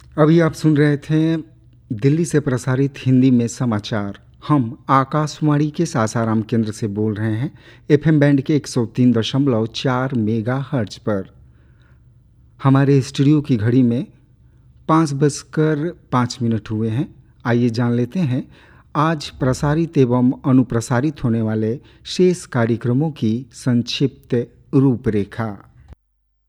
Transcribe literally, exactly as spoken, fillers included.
अभी आप सुन रहे थे दिल्ली से प्रसारित हिंदी में समाचार। हम आकाशवाणी के सासाराम केंद्र से बोल रहे हैं, एफएम बैंड के एक सौ तीन दशमलव चार मेगा हर्ट्ज पर। हमारे स्टूडियो की घड़ी में पाँच बजकर पाँच मिनट हुए हैं। आइए जान लेते हैं आज प्रसारित एवं अनुप्रसारित होने वाले शेष कार्यक्रमों की संक्षिप्त रूपरेखा।